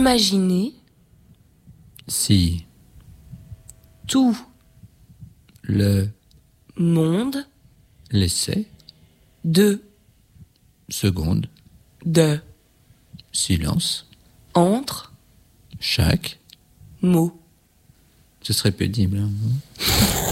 Imaginez si tout le monde laissait 2 secondes de silence entre chaque mots. ce serait pénible, hein.